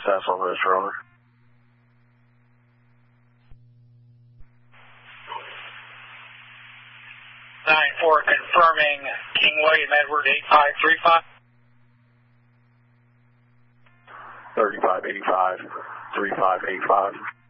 process on this roller. For confirming King William Edward 8535. 3585, 3585.